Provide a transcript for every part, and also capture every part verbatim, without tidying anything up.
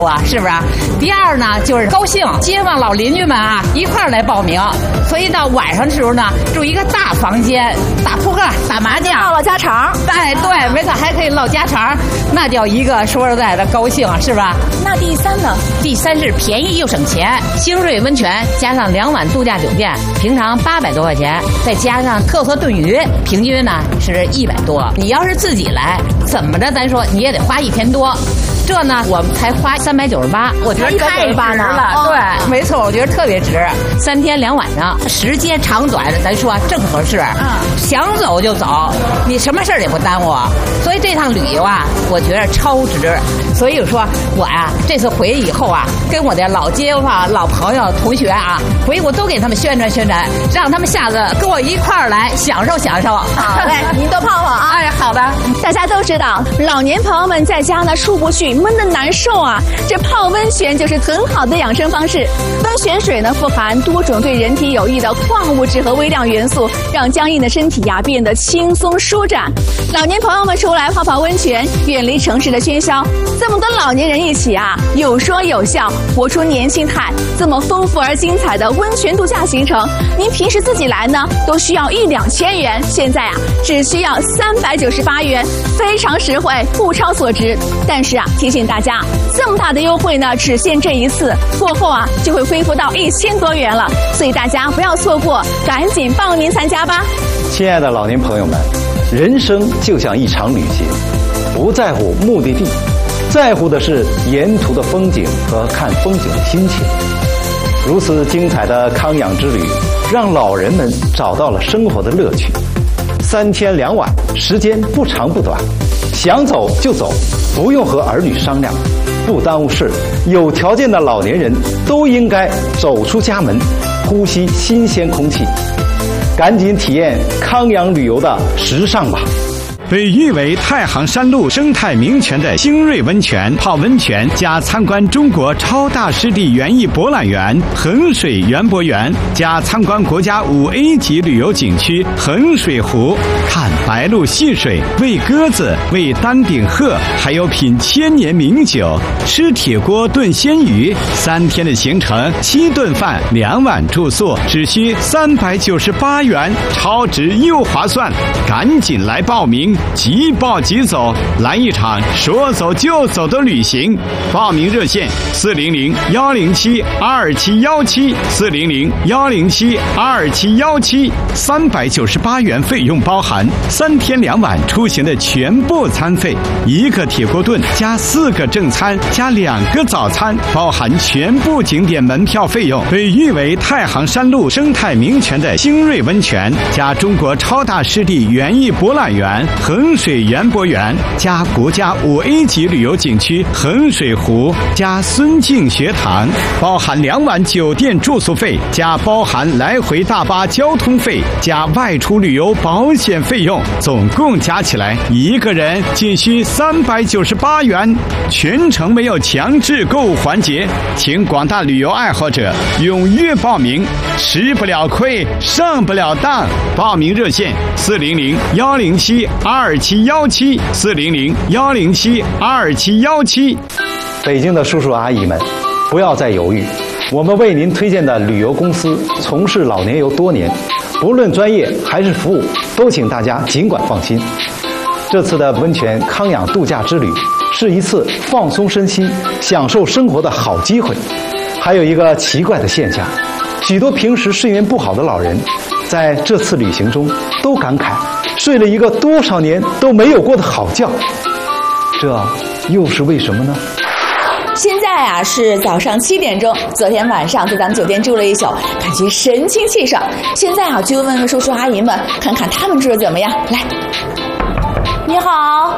啊，是不是？第二呢，就是高兴，街坊老邻居们啊一块儿来报名，所以到晚上的时候呢，住一个大房间，打扑克、打麻将， 唠唠家常。 哎，对，没错，还可以唠家常，那叫一个说实在的高兴，是吧？ 那第三呢？ 第三是便宜又省钱，星瑞温泉加上两晚度假酒店，平常八百多块钱，再加上特色炖鱼，平均呢是一百多。你要是自己来，怎么着咱说你也得花一千多。这呢，我们才花三百九十八，我觉得太值了。 哦、 对，没错，我觉得特别值。三天两晚上，时间长短咱说正合适。嗯，想走就走，你什么事儿也不耽误。所以这趟旅游啊，我觉得超值。所以说我呀、啊，这次回去以后啊，跟我的老街坊、老朋友、同学啊，回去我都给他们宣传宣传，让他们下次跟我一块儿来享受享受。 好嘞，您多泡泡啊！ 哎，好的。 大家都知道，老年朋友们在家呢出不去，闷得难受啊。这泡温泉就是很好的养生方式。温泉水呢富含多种对人体有益的矿物质和微量元素，让僵硬的身体呀变得轻松舒展。老年朋友们出来泡泡温泉，远离城市的喧嚣。这么多老年人一起啊，有说有笑，活出年轻态。这么丰富而精彩的温泉度假行程，您平时自己来呢，都需要一两千元，现在啊，只需要三百九十八元，非常实惠，物超所值。但是啊，提醒大家，这么大的优惠呢，只限这一次，过后啊，就会恢复到一千多元了。所以大家不要错过，赶紧报名参加吧。 亲爱的老年朋友们，人生就像一场旅行，不在乎目的地，在乎的是沿途的风景和看风景的心情。如此精彩的康养之旅，让老人们找到了生活的乐趣。三天两晚，时间不长不短，想走就走，不用和儿女商量，不耽误事。有条件的老年人都应该走出家门，呼吸新鲜空气。赶紧体验康养旅游的时尚吧！ 被誉为太行山路生态名泉的星瑞温泉，泡温泉加参观中国超大湿地园艺博览园衡水园博园，加参观国家五 A 级旅游景区衡水湖，看白鹭戏水，喂鸽子，喂丹顶鹤，还有品千年名酒，吃铁锅炖鲜鱼。三天的行程，七顿饭，两晚住宿，只需三百九十八元，超值又划算，赶紧来报名！即报即走，来一场说走就走的旅行。报名热线：四零零幺零七二七幺七，四零零幺零七二七幺七。三百九十八元费用包含三天两晚出行的全部餐费，一个铁锅炖加四个正餐加两个早餐，包含全部景点门票费用。被誉为太行山路生态名泉的星瑞温泉，加中国超大湿地园艺博览园衡水园博园，加国家五 A 级旅游景区衡水湖，加孙敬学堂，包含两晚酒店住宿费，加包含来回大巴交通费，加外出旅游保险费用，总共加起来一个人仅需三百九十八元。全程没有强制购物环节，请广大旅游爱好者踊跃报名，吃不了亏，上不了当。报名热线：四零零幺零七二七幺七，四零零幺零七二七幺七。 北京的叔叔阿姨们，不要再犹豫，我们为您推荐的旅游公司从事老年游多年，不论专业还是服务，都请大家尽管放心。这次的温泉康养度假之旅是一次放松身心、享受生活的好机会。还有一个奇怪的现象，许多平时睡眠不好的老人，在这次旅行中都感慨睡了一个多少年都没有过的好觉，这又是为什么呢？ 现在啊是早上七点钟，昨天晚上在咱们酒店住了一宿，感觉神清气爽。现在啊，就问问叔叔阿姨们，看看他们住的怎么样。来，你好。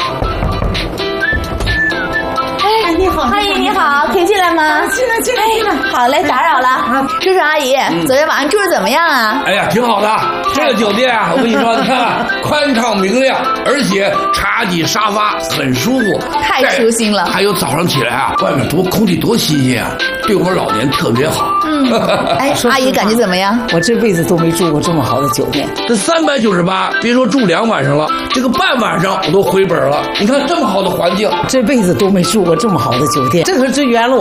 哎，你好，阿姨你好，可以进来吗？ 进来，进来，进来。 好嘞，打扰了。啊，叔叔阿姨，嗯、昨天晚上住的怎么样啊？ 哎呀，挺好的。这个酒店啊，我跟你说，你看宽敞明亮，而且茶几沙发很舒服， 太舒心了。 还有早上起来啊，外面多空气多新鲜啊，对我们老年特别好。 嗯，哎，阿姨感觉怎么样？ 我这辈子都没住过这么好的酒店。 这三百九十八，别说住两晚上了，这个半晚上我都回本了。你看这么好的环境， 这辈子都没住过这么好的酒店，这可是圆了我